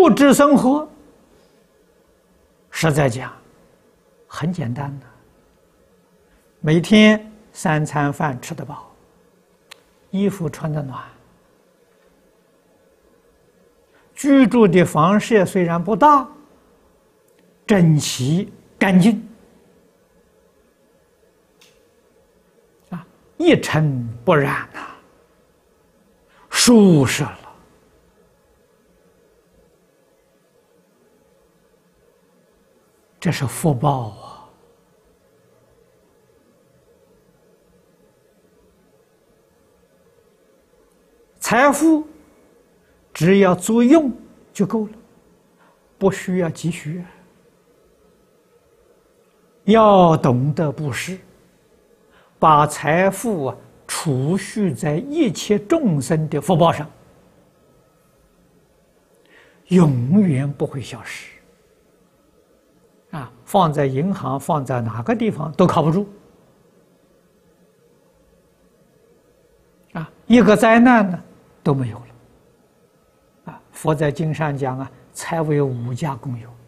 物质生活，实在讲很简单的，每天3餐饭吃得饱，衣服穿得暖，居住的房舍虽然不大，整齐干净，一尘不染呐，舒适了。这是福报啊！财富只要足用就够了，不需要积蓄。要懂得布施，把财富储蓄在一切众生的福报上，永远不会消失。放在银行，放在哪个地方都靠不住。一个灾难呢都没有了。佛在经上讲财为5家共有。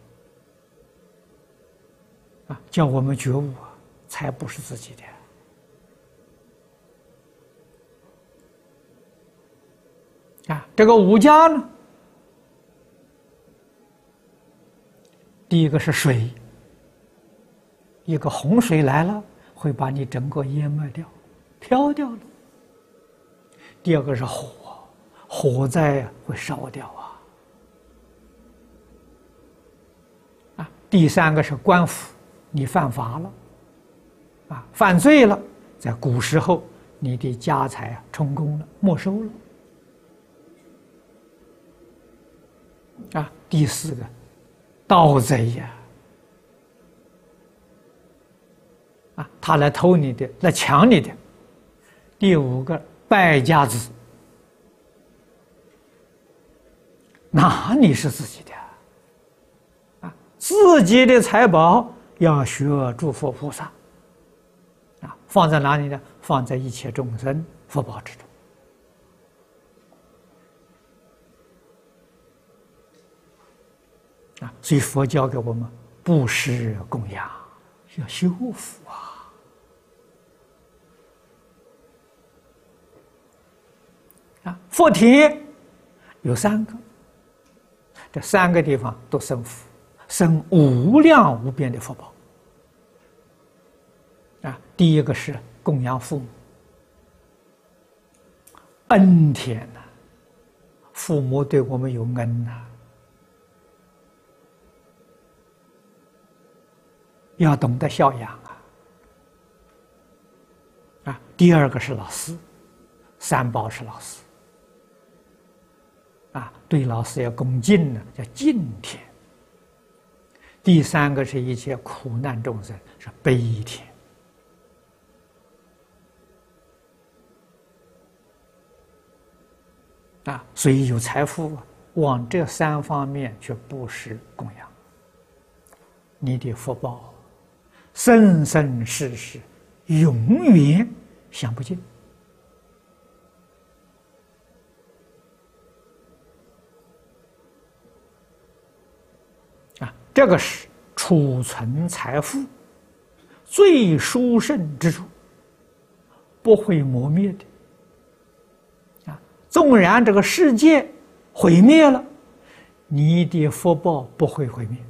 叫我们觉悟财不是自己的。这个5家呢，第一个是水，一个洪水来了，会把你整个淹没掉、漂掉了。第二个是火，火灾会烧掉第三个是官府，你犯法了，犯罪了，在古时候你的家财充公了，没收了。第四个盗贼呀，他来偷你的，来抢你的。第5个败家子，哪里是自己的？自己的财宝要学诸佛菩萨，放在哪里呢？放在一切众生福报之中。所以佛教给我们布施供养，要修福福田有3个，这3个地方都生福，生无量无边的福报。第一个是供养父母，恩田父母对我们有恩要懂得孝养第二个是老师，3宝是老师对老师要恭敬叫敬田。第3个是一切苦难众生，是悲田。所以有财富往这3方面去布施供养，你的福报生生世世永远享不尽。这个是储存财富最殊胜之处，不会磨灭的。纵然这个世界毁灭了，你的福报不会毁灭。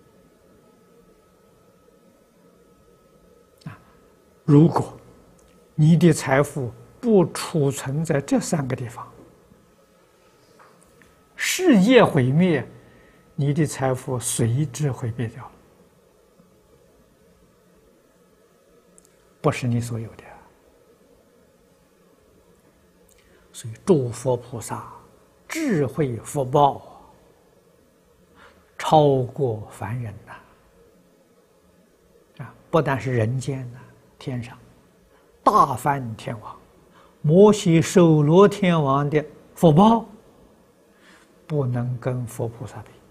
如果你的财富不储存在这3个地方，世界毁灭，你的财富随之毁灭掉了，不是你所有的。所以诸佛菩萨智慧福报超过凡人不但是人间天上大梵天王、摩悉首罗天王的福报不能跟佛菩萨比。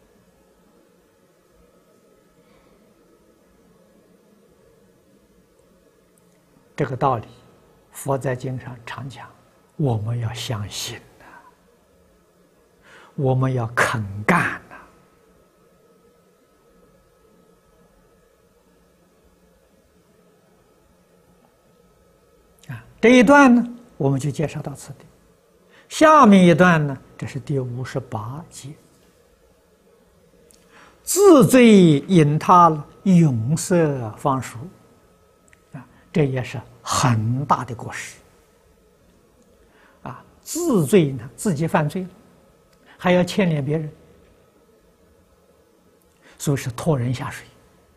这个道理佛在经上常讲，我们要相信我们要肯干呐！这一段呢，我们就介绍到此地。下面一段呢，这是第58节。自罪因他永色方熟这也是很大的过失自罪呢，自己犯罪了，还要牵连别人，所以是拖人下水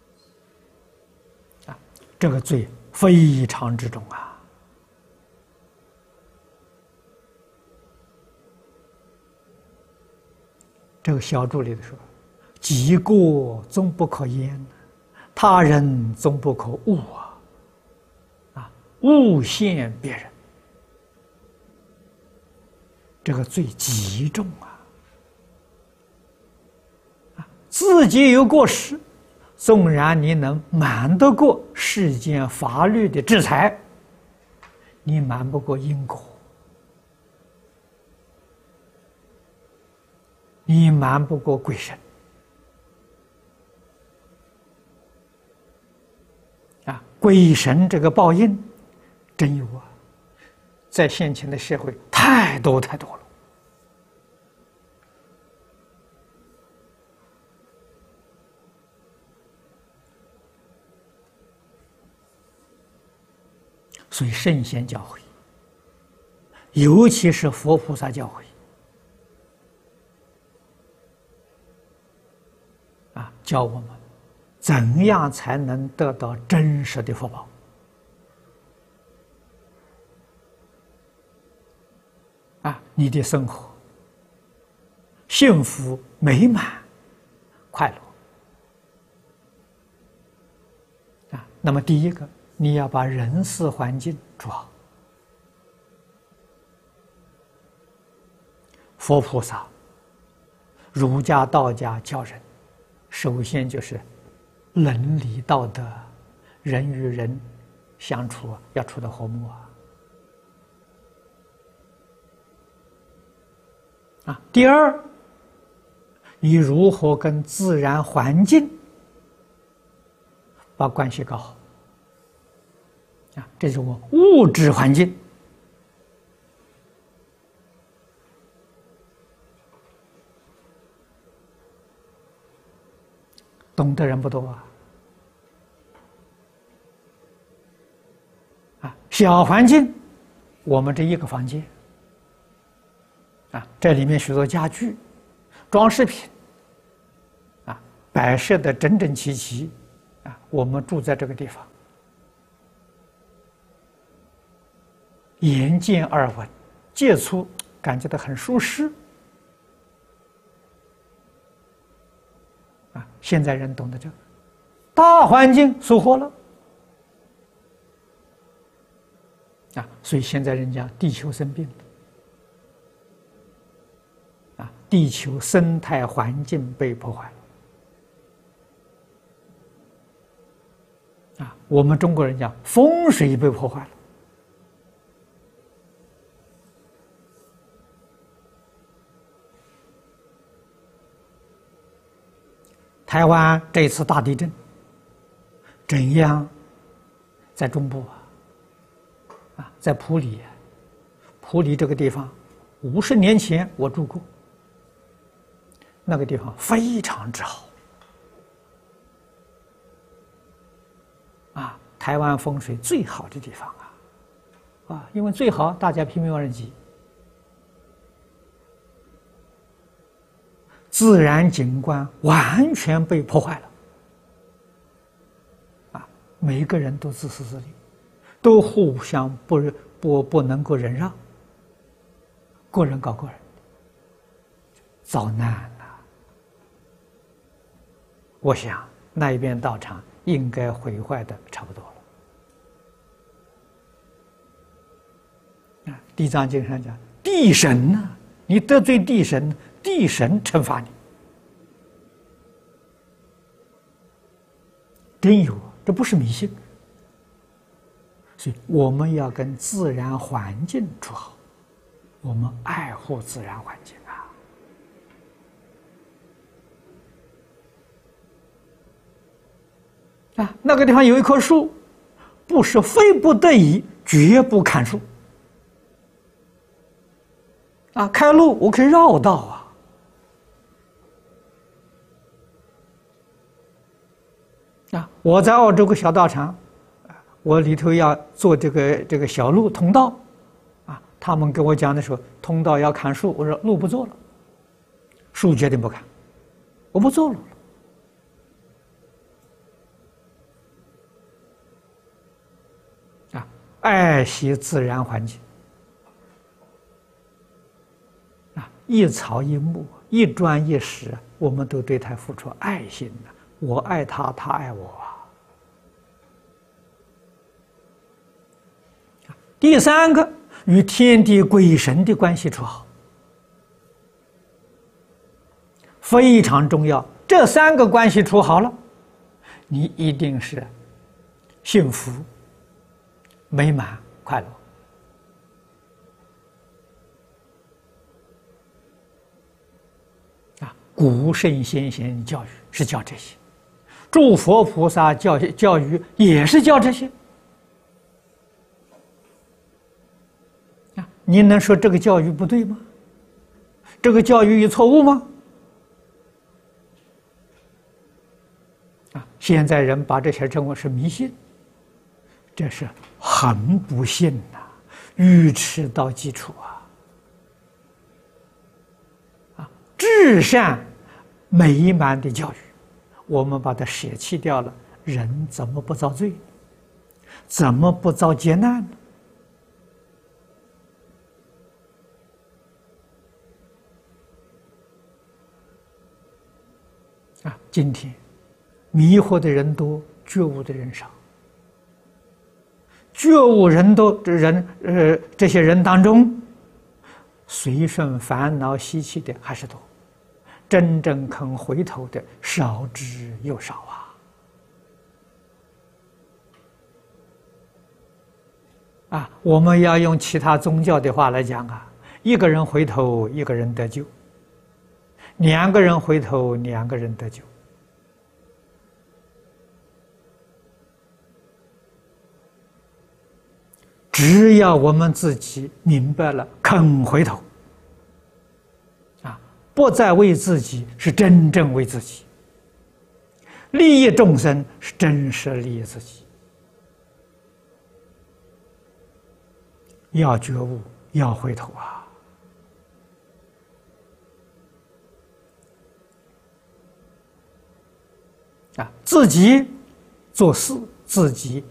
这个罪非常之重这个小注里头说，己过终不可焉，他人终不可恶诬陷别人，这个罪极重自己有过失，纵然你能瞒得过世间法律的制裁，你瞒不过因果，你瞒不过鬼神鬼神这个报应真有在现前的社会太多太多了。所以圣贤教诲，尤其是佛菩萨教诲教我们怎样才能得到真实的福报你的生活幸福美满快乐那么第一个，你要把人事环境做好。佛菩萨、儒家、道家教人，首先就是伦理道德，人与人相处要处得和睦第二，你如何跟自然环境把关系搞好这是我物质环境。懂的人不多小环境，我们这一个房间这里面许多家具、装饰品摆设的整整齐齐我们住在这个地方，眼见耳闻，接触感觉到很舒适现在人懂得这个，大环境疏忽了所以现在人家地球生病了地球生态环境被破坏了我们中国人讲风水被破坏了台湾这次大地震怎样在中部在埔里这个地方50年前我住过，那个地方非常之好台湾风水最好的地方因为最好大家拼命往人挤，自然景观完全被破坏了每一个人都自私自利，都互相不能够忍让，个人搞个人，遭难了。我想那一边道场应该毁坏的差不多了地藏经上讲地神你得罪地神，地神惩罚你，真有，这不是迷信。所以我们要跟自然环境处好，我们爱护自然环境啊，那个地方有一棵树，不是非不得已，绝不砍树。啊，开路我可以绕道啊。啊，我在澳洲个小道场，我里头要做这个小路通道，啊，他们跟我讲的时候，通道要砍树，我说路不做了，树决定不砍，我不做路了。啊，爱惜自然环境。啊，一草一木，一砖一石，我们都对它付出爱心的。我爱他，他爱我啊。第三个，与天地鬼神的关系处好，非常重要。这三个关系处好了，你一定是幸福、美满、快乐。啊，古圣先贤教育是教这些，诸佛菩萨教育也是教这些。你能说这个教育不对吗？这个教育有错误吗？啊，现在人把这些称为是迷信，这是很不幸呐，愚痴到极处啊！啊，至善美满的教育，我们把它舍弃掉了，人怎么不遭罪？怎么不遭劫难呢？啊，今天迷惑的人多，觉悟的人少。觉悟人多，这些人当中，随顺烦恼习气的还是多，真正肯回头的少之又少啊！啊，我们要用其他宗教的话来讲啊，一个人回头，一个人得救。两个人回头，两个人得救。只要我们自己明白了，肯回头，啊，不再为自己，是真正为自己；利益众生，是真实利益自己。要觉悟，要回头啊！啊，自己做事，自己